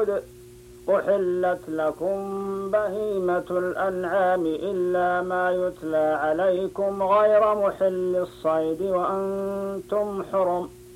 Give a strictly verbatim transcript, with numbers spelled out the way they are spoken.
الحدود أحلت لكم بهيمة الأنعام إلا ما يتلى عليكم غير محل الصيد وأنتم حرم